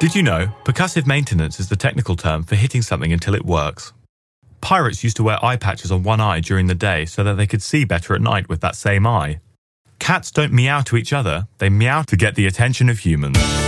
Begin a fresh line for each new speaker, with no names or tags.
Did you know percussive maintenance is the technical term for hitting something until it works? Pirates used to wear eye patches on one eye during the day so that they could see better at night with that same eye. Cats don't meow to each other, they meow to get the attention of humans.